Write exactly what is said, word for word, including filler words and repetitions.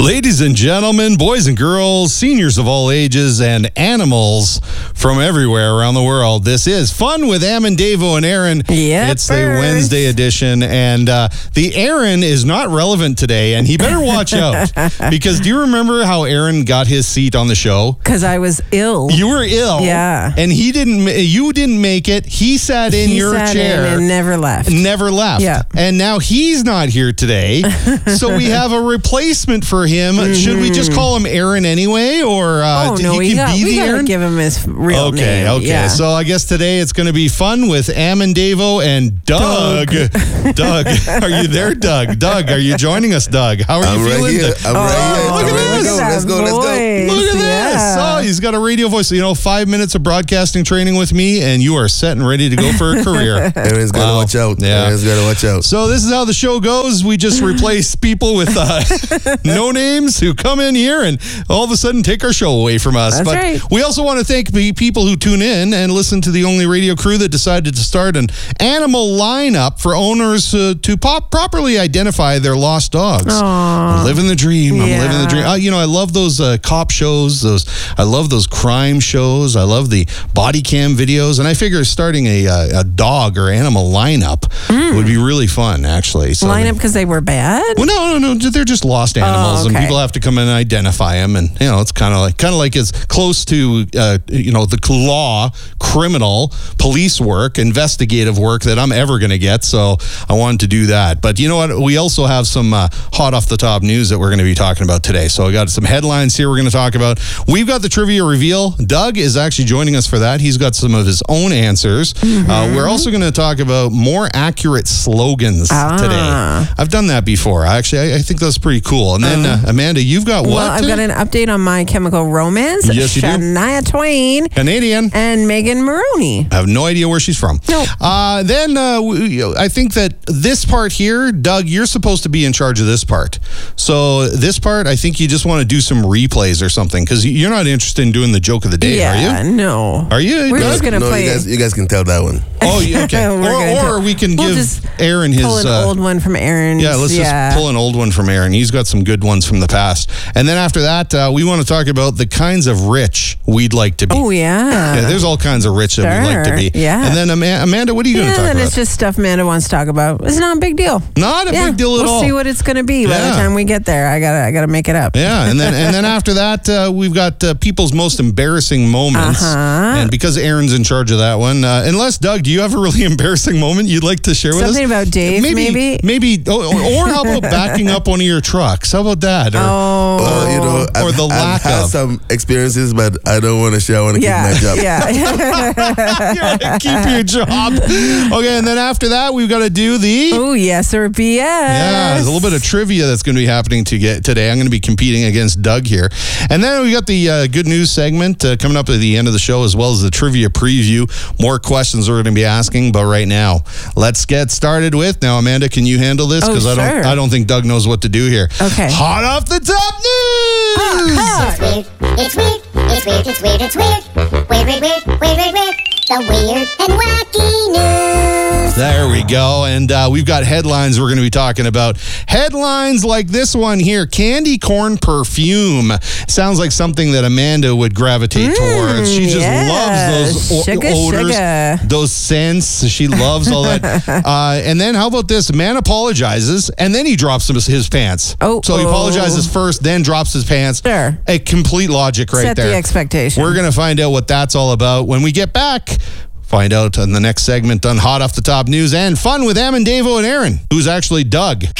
Ladies and gentlemen, boys and girls, seniors of all ages, and animals from everywhere around the world, this is Fun with Am and Davo and Aaron. Yep, it's the Wednesday edition, and uh, the Aaron is not relevant today, and he better watch out. Because do you remember how Aaron got his seat on the show? Because I was ill. You were ill. Yeah. And he didn't. You didn't make it. He sat in he your sat chair in and never left. Never left. Yeah. And now he's not here today, so we have a replacement for him. Mm-hmm. Should we just call him Aaron anyway, or uh, oh no, he we can got, be we the gotta Aaron? Give him his real okay, name. Okay, okay. Yeah. So I guess today it's going to be fun with Am and Davo and Doug. Doug, Doug, are you there, Doug? Doug, are you joining us, Doug? How are I'm you right feeling? here. I'm oh, right here. Look at this. Let's go. Let's go. Let's go. Look at this. Yeah. Oh, he's got a radio voice. You know, five minutes of broadcasting training with me, and you are set and ready to go for a career. Aaron's got to Wow. watch out. Yeah. Aaron's got to watch out. So this is how the show goes. We just replace people with uh, no names who come in here and all of a sudden take our show away from us. That's but right. we also want to thank the people who tune in and listen to the only radio crew that decided to start an animal lineup for owners uh, to pop properly identify their lost dogs. Aww. I'm living the dream. I'm Yeah. living the dream. Uh, you know, I love those uh, cop shows. Those I love those crime shows. I love the body cam videos. And I figure starting a, uh, a dog or animal lineup mm. would be really fun, actually. So Lineup because they were bad? well, no, no, no. They're just lost animals, Oh, okay. and people have to come in and identify them. And you know, it's kind of like kind of like as close to uh, you know the law, criminal, police work, investigative work that I'm ever going to get. So I wanted to do that. But you know what? We also have some uh, hot off the top news that we're going to be talking about today. So I got some headlines here we're going to talk about. We've got the trivia reveal. Doug is actually joining us for that. He's got some of his own answers. Mm-hmm. Uh, we're also going to talk about more accurate slogans Ah. today. I've done that before. Actually, I, I think that's pretty cool. And then, uh, Amanda, you've got what? Well, I've got an update on My Chemical Romance. Yes, you do. Shania Twain Canadian. and Megan Maroney. I have no idea where she's from. Nope. Uh, then uh, we, I think that this part here, Doug, you're supposed to be in charge of this part. So this part, I think you just want to do some replays or something, because you're not interested in doing the joke of the day, yeah, are you? no. Are you? We're Doug? just going to no, play. you guys, you guys can tell that one. Oh, yeah, okay. We're or gonna or do- we can we'll give just Aaron his... Pull an uh, old one from Aaron. Yeah, let's yeah. just pull an old one from Aaron. He's got some good ones from the past. And then after that, uh, we want to talk about the kinds of rich we'd like to be. Oh, yeah. Yeah, there's all kinds of rich that we'd like to be. Sure, yeah. And then Ama- Amanda, what are you going Yeah, to talk then about? it's just stuff Amanda wants to talk about. It's not a big deal. Not a yeah, big deal at we'll all. We'll see what it's going to be by Yeah. the time we get there. I gotta, I gotta make it up. Yeah, and then and then after that, uh, we've got uh, people's most embarrassing moments. Uh-huh. And because Aaron's in charge of that one, uh, unless Doug, do you have a really embarrassing moment you'd like to share with us? Something about Dave, maybe? Maybe, or, or how about backing up one of your trucks? How about that? Or, Oh. Well, you know, Or I've, the lack I've had of. some experiences, but I don't want to share. I want to Yeah, keep my job. yeah. Keep your job. Okay, and then after that, we've got to do the... Oh, yes or B S. Yeah, there's a little bit of trivia that's going to be happening to get today. I'm going to be competing against Doug here. And then we got the uh, good news segment uh, coming up at the end of the show, as well as the trivia preview. More questions we're going to be asking, but right now, let's get started with... Now, Amanda, can you handle this? Oh, Because I don't sure. I don't think Doug knows what to do here. Okay. Hot off the top news! Hot, hot. It's weird, it's weird, it's weird, it's weird, it's weird. Weird, weird, weird, weird, weird, weird. The weird and wacky news. There we go. And uh, we've got headlines we're going to be talking about. Headlines like this one here. Candy corn perfume. Sounds like something that Amanda would gravitate Mm, towards. She just yeah. loves those o- Sugar, odors, sugar. those scents. She loves all that. uh, and then how about this? Man apologizes, and then he drops his, his pants. Oh, So he oh. apologizes first, then drops his pants. Sure. A complete logic right Set there. the expectation. We're going to find out what that's all about when we get back. Find out in the next segment on Hot Off the Top News and Fun with Am and Davo and Aaron, who's actually Doug.